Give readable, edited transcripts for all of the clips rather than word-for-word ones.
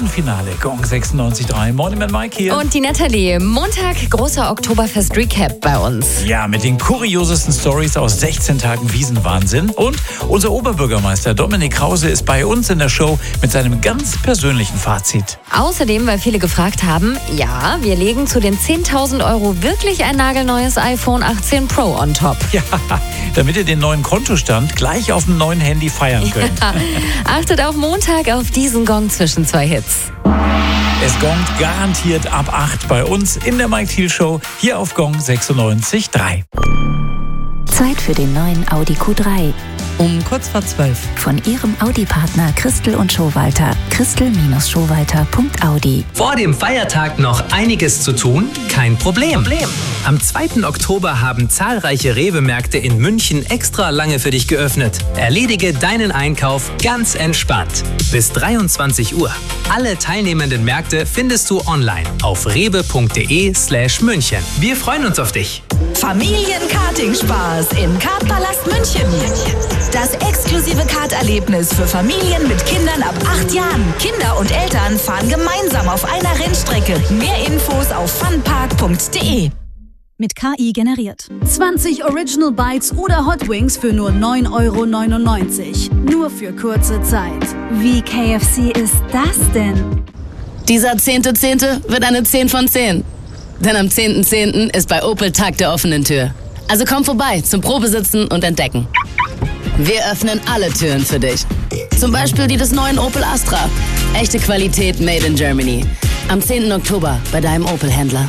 Saisonfinale. Gong 96.3. Morning mit Mike hier. Und die Natalie. Montag, großer Oktoberfest-Recap bei uns. Ja, mit den kuriosesten Stories aus 16 Tagen Wiesenwahnsinn. Und unser Oberbürgermeister Dominik Krause ist bei uns in der Show mit seinem ganz persönlichen Fazit. Außerdem, weil viele gefragt haben, ja, wir legen zu den 10.000 Euro wirklich ein nagelneues iPhone 18 Pro on top. Ja, damit ihr den neuen Kontostand gleich auf dem neuen Handy feiern könnt. Ja. Achtet auch Montag auf diesen Gong zwischen zwei Hits. Es gongt garantiert ab 8 bei uns in der Mike Thiel Show hier auf Gong 96.3. Zeit für den neuen Audi Q3. Um kurz vor 12. Von Ihrem Audi-Partner Christel und Schowalter. Christel-Schowalter.audi. Vor dem Feiertag noch einiges zu tun? Kein Problem. Am 2. Oktober haben zahlreiche Rewe-Märkte in München extra lange für dich geöffnet. Erledige deinen Einkauf ganz entspannt. Bis 23 Uhr. Alle teilnehmenden Märkte findest du online auf rewe.de/München. Wir freuen uns auf dich. Familien-Karting-Spaß im Kartpalast München. Das exklusive Karterlebnis für Familien mit Kindern ab 8 Jahren. Kinder und Eltern fahren gemeinsam auf einer Rennstrecke. Mehr Infos auf funpark.de. Mit KI generiert. 20 Original Bites oder Hot Wings für nur 9,99 €. Nur für kurze Zeit. Wie KFC ist das denn? Dieser 10.10. wird eine 10 von 10. Denn am 10.10. ist bei Opel Tag der offenen Tür. Also komm vorbei zum Probesitzen und Entdecken. Wir öffnen alle Türen für dich. Zum Beispiel die des neuen Opel Astra. Echte Qualität made in Germany. Am 10. Oktober bei deinem Opel-Händler.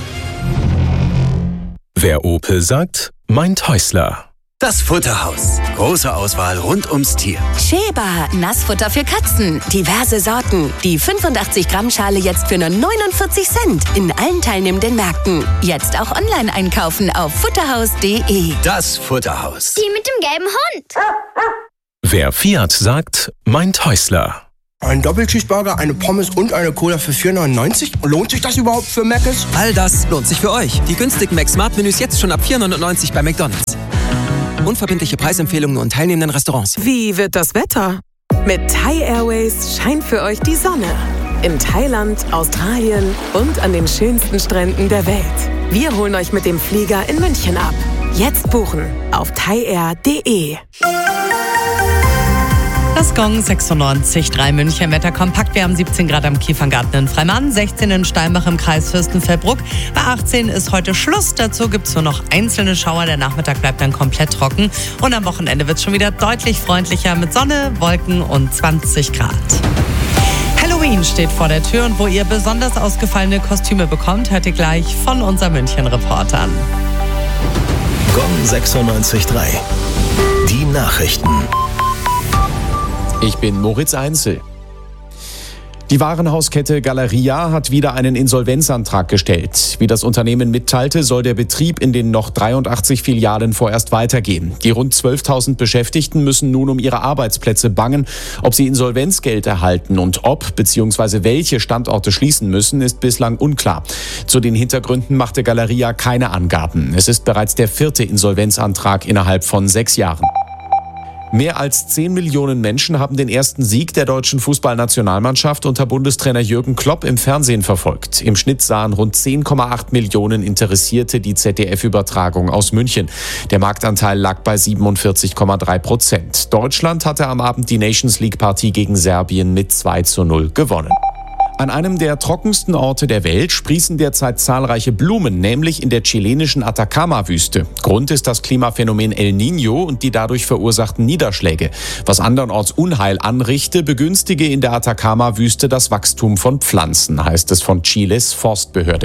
Wer Opel sagt, meint Häusler. Das Futterhaus. Große Auswahl rund ums Tier. Sheba, Nassfutter für Katzen. Diverse Sorten. Die 85-Gramm-Schale jetzt für nur 49 Cent. In allen teilnehmenden Märkten. Jetzt auch online einkaufen auf futterhaus.de. Das Futterhaus. Die mit dem gelben Hund. Wer Fiat sagt, meint Häusler. Ein Doppelcheeseburger, eine Pommes und eine Cola für 4,99 €? Lohnt sich das überhaupt für Mc's? All das lohnt sich für euch. Die günstigen Mac-Smart-Menüs jetzt schon ab 4,99 € bei McDonald's. Unverbindliche Preisempfehlungen und teilnehmenden Restaurants. Wie wird das Wetter? Mit Thai Airways scheint für euch die Sonne. In Thailand, Australien und an den schönsten Stränden der Welt. Wir holen euch mit dem Flieger in München ab. Jetzt buchen auf thaiair.de. Das Gong 96.3 München Wetter kompakt. Wir haben 17 Grad am Kieferngarten in Freimann, 16 in Steinbach im Kreis Fürstenfeldbruck. Bei 18 ist heute Schluss. Dazu gibt es nur noch einzelne Schauer. Der Nachmittag bleibt dann komplett trocken. Und am Wochenende wird es schon wieder deutlich freundlicher mit Sonne, Wolken und 20 Grad. Halloween steht vor der Tür und wo ihr besonders ausgefallene Kostüme bekommt, hört ihr gleich von unseren München-Reportern. Gong 96.3. Die Nachrichten. Ich bin Moritz Einzel. Die Warenhauskette Galeria hat wieder einen Insolvenzantrag gestellt. Wie das Unternehmen mitteilte, soll der Betrieb in den noch 83 Filialen vorerst weitergehen. Die rund 12.000 Beschäftigten müssen nun um ihre Arbeitsplätze bangen. Ob sie Insolvenzgeld erhalten und ob bzw. welche Standorte schließen müssen, ist bislang unklar. Zu den Hintergründen machte Galeria keine Angaben. Es ist bereits der 4. Insolvenzantrag innerhalb von 6 Jahren. Mehr als 10 Millionen Menschen haben den ersten Sieg der deutschen Fußballnationalmannschaft unter Bundestrainer Jürgen Klopp im Fernsehen verfolgt. Im Schnitt sahen rund 10,8 Millionen Interessierte die ZDF-Übertragung aus München. Der Marktanteil lag bei 47,3%. Deutschland hatte am Abend die Nations-League-Partie gegen Serbien mit 2:0 gewonnen. An einem der trockensten Orte der Welt sprießen derzeit zahlreiche Blumen, nämlich in der chilenischen Atacama-Wüste. Grund ist das Klimaphänomen El Niño und die dadurch verursachten Niederschläge. Was andernorts Unheil anrichte, begünstige in der Atacama-Wüste das Wachstum von Pflanzen, heißt es von Chiles Forstbehörde.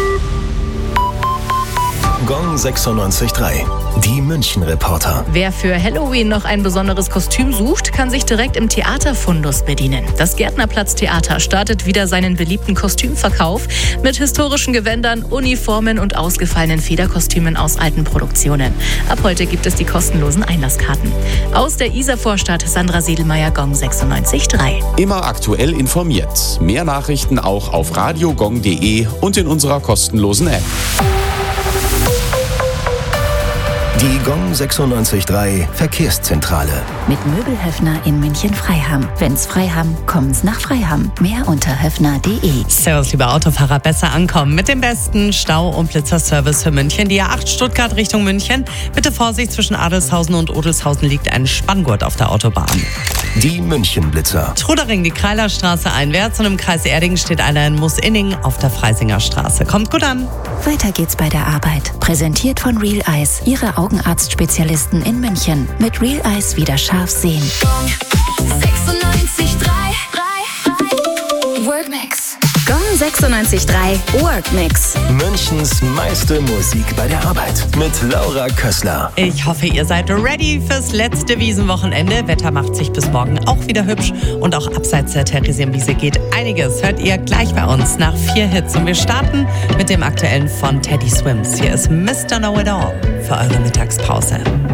Gong 96.3. Die München-Reporter. Wer für Halloween noch ein besonderes Kostüm sucht, kann sich direkt im Theaterfundus bedienen. Das Gärtnerplatz-Theater startet wieder seinen beliebten Kostümverkauf mit historischen Gewändern, Uniformen und ausgefallenen Federkostümen aus alten Produktionen. Ab heute gibt es die kostenlosen Einlasskarten. Aus der Isarvorstadt Sandra Siedelmeier, Gong 96.3. Immer aktuell informiert. Mehr Nachrichten auch auf radiogong.de und in unserer kostenlosen App. Die Gong 96.3 Verkehrszentrale. Mit Möbelhöfner in München-Freiham. Wenn's Freiham, kommen's nach Freiham. Mehr unter höfner.de. Servus, liebe Autofahrer, besser ankommen. Mit dem besten Stau- und Blitzerservice für München. Die A8 Stuttgart Richtung München. Bitte Vorsicht, zwischen Adelshausen und Odelshausen liegt ein Spanngurt auf der Autobahn. Die München-Blitzer. Trudering, die Kreilerstraße einwärts und im Kreis Erding steht einer in Moos-Inning auf der Freisinger Straße. Kommt gut an. Weiter geht's bei der Arbeit. Präsentiert von Real Eyes, Ihre Augenarztspezialisten in München. Mit Real Eyes wieder scharf sehen. 96.3 Workmix. Gong 96.3 Workmix. Münchens meiste Musik bei der Arbeit. Mit Laura Kössler. Ich hoffe, ihr seid ready fürs letzte Wiesenwochenende. Wetter macht sich bis morgen auch wieder hübsch. Und auch abseits der Theresienwiese geht einiges. Hört ihr gleich bei uns nach 4 Hits. Und wir starten mit dem aktuellen von Teddy Swims. Hier ist Mr. Know It All für eure Mittagspause.